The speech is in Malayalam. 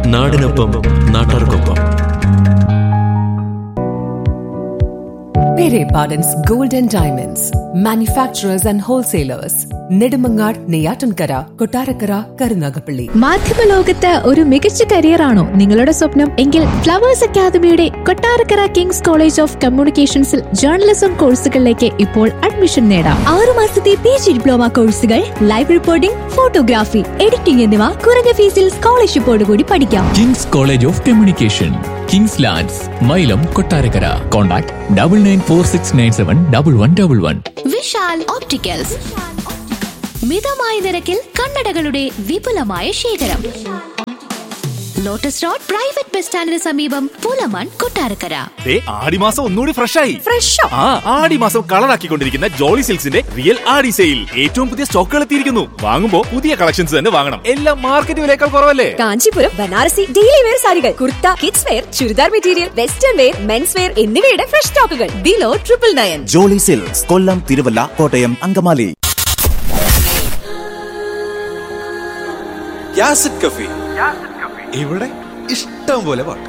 നാടിനൊപ്പം നാട്ടാർക്കൊപ്പം. Pere Pardon's Gold and Diamonds, manufacturers and wholesalers. Nedumangad, Neyyattinkara, Kottarakkara, Karunagappally. മാധ്യമലോകത്ത് ഒരു മികച്ച കരിയറാണോ നിങ്ങളുടെ സ്വപ്നം? എങ്കിൽ ഫ്ലവേഴ്സ് അക്കാദമിയുടെ Kottarakkara Kings college of കമ്മ്യൂണിക്കേഷൻസിൽ journalism കോഴ്സുകളിലേക്ക് ഇപ്പോൾ അഡ്മിഷൻ നേടാം. 6 മാസത്തെ PG ഡിപ്ലോമ കോഴ്സുകൾ, ലൈവ് റിപ്പോർട്ടിംഗ്, ഫോട്ടോഗ്രാഫി, എഡിറ്റിംഗ് എന്നിവ കുറഞ്ഞ ഫീസിൽ സ്കോളർഷിപ്പോടുകൂടി പഠിക്കാം. Kings college of communication, Kings lands, Mylam, Kottarakkara. Contact 9946971111. Vishal opticals, മിതമായ നിരക്കിൽ കണ്ണടകളുടെ വിപുലമായ ശേഖരം. ലോട്ടസ് റോഡ് പ്രൈവറ്റ് ബസ് സ്റ്റാൻഡിന് സമീപം, പൂലമൺ, കൊട്ടാരക്കര. ആടിമാസം ഒന്നുകൂടി ഫ്രഷായി. ഫ്രഷോ? ആടിമാസം കളറാക്കിക്കൊണ്ടിരിക്കുന്ന ജോളി സിൽക്സിന്റെ റിയൽ ആടി സെയിൽ. ഏറ്റവും പുതിയ സ്റ്റോക്കുകൾ എത്തിയിരിക്കുന്നു. വാങ്ങുമ്പോ പുതിയ കളക്ഷൻസ് തന്നെ വാങ്ങണം. എല്ലാം മാർക്കറ്റ് വിലയേക്കാൾ കുറവല്ലേ? കാഞ്ചീപുരം, ബനാറസി, ഡെയിലി വെയർ സാരികൾ, kurta, kids wear, churidar material, western wear, men's wear എന്നിവയുടെ ഫ്രഷ് സ്റ്റോക്കുകൾ ബിലോ 999. ജോളി സിൽക്സ്, കൊല്ലം, തിരുവല്ല, കോട്ടയം, അങ്കമാലി. യാസിഡ് കഫേ, ഇവിടെ ഇഷ്ടം പോലെ പാട്ട്.